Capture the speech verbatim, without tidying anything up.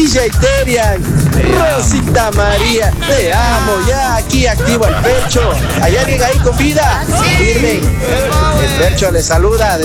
J Terian, Rosita María, te amo, ya aquí activo el Percho. ¿Hay alguien ahí con vida? Irving, el Percho le saluda.